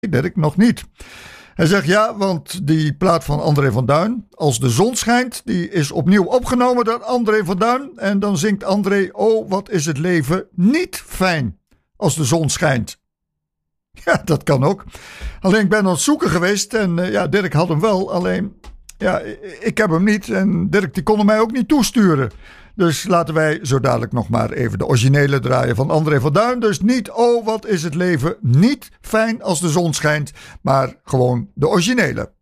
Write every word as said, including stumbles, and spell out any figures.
Dirk, nog niet. Hij zegt ja, want die plaat van André van Duin, Als de zon schijnt, die is opnieuw opgenomen door André van Duin. En dan zingt André, oh wat is het leven niet fijn als de zon schijnt. Ja, dat kan ook. Alleen ik ben aan het zoeken geweest en uh, ja, Dirk had hem wel. Alleen, ja, ik heb hem niet en Dirk die kon hem mij ook niet toesturen. Dus laten wij zo dadelijk nog maar even de originele draaien van André van Duin. Dus niet, oh wat is het leven niet fijn als de zon schijnt, maar gewoon de originele.